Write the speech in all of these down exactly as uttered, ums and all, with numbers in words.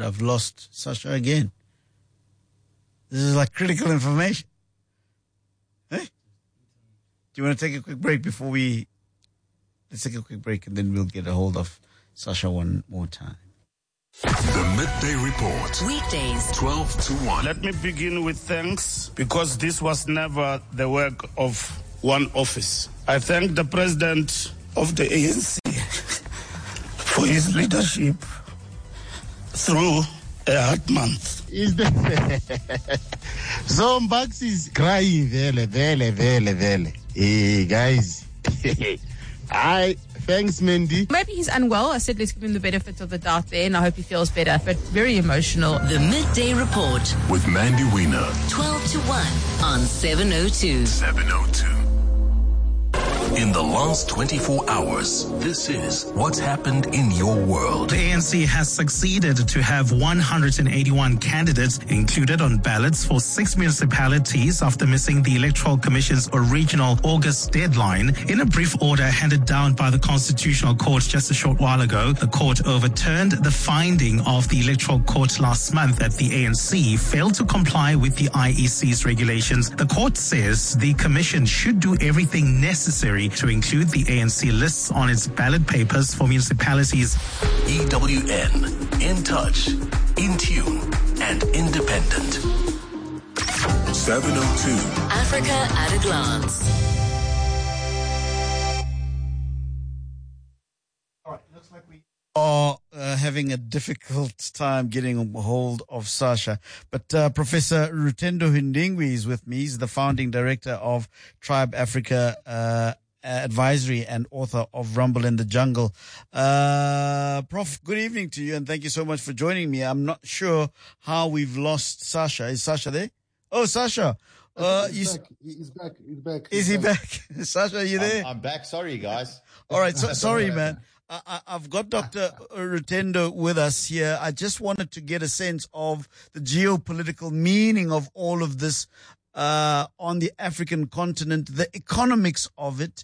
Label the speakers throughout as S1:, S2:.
S1: I've lost Sasha again. This is like critical information. Hey? Do you want to take a quick break before we... Let's take a quick break and then we'll get a hold of Sasha one more time.
S2: The Midday Report.
S3: Weekdays,
S2: twelve to one.
S4: Let me begin with thanks, because this was never the work of one office. I thank the President of the A N C for his leadership through a hard month.
S5: Is the Zombax is crying, vele, vele, vele, vele. Hey, guys. I thanks, Mandy.
S6: Maybe he's unwell. I said let's give him the benefit of the doubt there, and I hope he feels better. But very emotional.
S3: The Midday Report
S2: With Mandy Wiener.
S3: twelve to one on seven oh two.
S2: seven oh two. In the last twenty-four hours, this is what's happened in your world.
S7: The A N C has succeeded to have one hundred eighty-one candidates included on ballots for six municipalities after missing the Electoral Commission's original August deadline. In a brief order handed down by the Constitutional Court just a short while ago, the court overturned the finding of the Electoral Court last month that the A N C failed to comply with the I E C's regulations. The court says the commission should do everything necessary to include the A N C lists on its ballot papers for municipalities.
S2: E W N, in touch, in tune, and independent. seven oh two.
S3: Africa at a glance.
S1: All right, looks like we are uh, having a difficult time getting a hold of Sasha. But uh, Professor Rutendo Hindingwi is with me. He's the founding director of Tribe Africa uh Advisory and author of Rumble in the Jungle. Uh, Prof, good evening to you and thank you so much for joining me. I'm not sure how we've lost Sasha. Is Sasha there? Oh, Sasha. Uh,
S5: he's,
S1: you,
S5: back. he's back. He's back.
S1: Is
S5: he's
S1: he back? back? Sasha, are you there?
S8: I'm, I'm back. Sorry, guys.
S1: All right. So, sorry, man. I, I, I've got Doctor Rutendo with us here. I just wanted to get a sense of the geopolitical meaning of all of this Uh, on the African continent, the economics of it.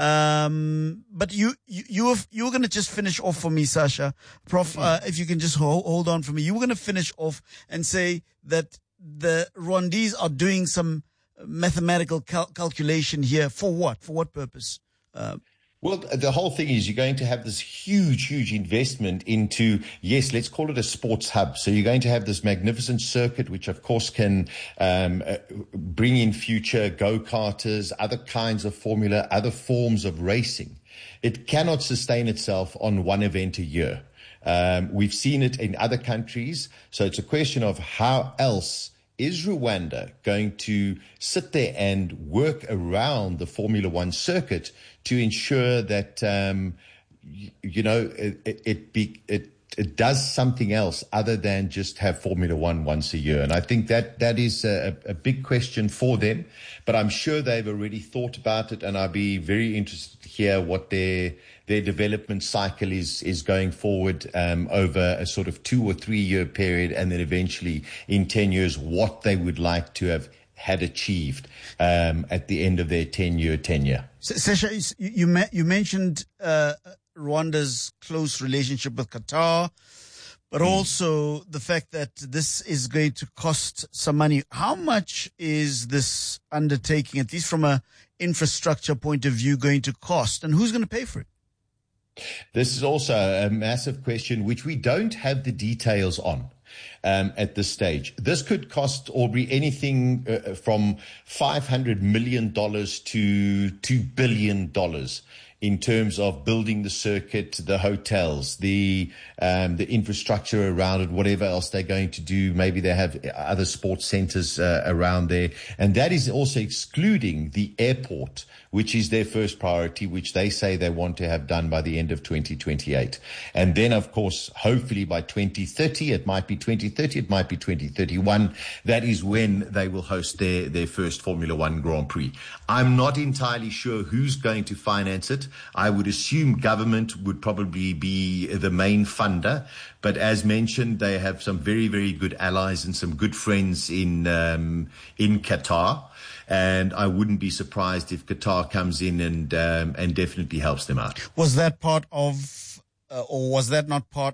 S1: Um, but you, you, you were, you were going to just finish off for me, Sasha. Prof, uh, if you can just hold, hold on for me. You were going to finish off and say that the Rwandese are doing some mathematical cal- calculation here. For what? For what purpose? Uh,
S8: Well, the whole thing is you're going to have this huge, huge investment into, yes, let's call it a sports hub. So you're going to have this magnificent circuit, which of course can um, uh, bring in future go-karters, other kinds of formula, other forms of racing. It cannot sustain itself on one event a year. Um, we've seen it in other countries. So it's a question of how else is Rwanda going to sit there and work around the Formula One circuit to ensure that, um, you, you know, it, it, be, it, it does something else other than just have Formula One once a year? And I think that that is a, a big question for them, but I'm sure they've already thought about it, and I'll be very interested to hear what their their development cycle is is going forward um, over a sort of two or three year period, and then eventually in ten years what they would like to have had achieved um, at the end of their ten year tenure.
S1: Sasha, you you, you mentioned uh, Rwanda's close relationship with Qatar, but mm. also the fact that this is going to cost some money. How much is this undertaking, at least from a infrastructure point of view, going to cost, and who's going to pay for it?
S8: This is also a massive question which we don't have the details on um, at this stage. This could cost, Aubrey, anything uh, from five hundred million dollars to two billion dollars in terms of building the circuit, the hotels, the um, the infrastructure around it, whatever else they're going to do. Maybe they have other sports centers uh, around there. And that is also excluding the airport, which is their first priority, which they say they want to have done by the end of twenty twenty-eight. And then, of course, hopefully by twenty thirty, it might be twenty thirty, it might be twenty thirty-one. That is when they will host their, their first Formula One Grand Prix. I'm not entirely sure who's going to finance it. I would assume government would probably be the main funder. But as mentioned, they have some very, very good allies and some good friends in um, in Qatar. And I wouldn't be surprised if Qatar comes in and um, and definitely helps them out.
S1: Was that part of, uh, or was that not part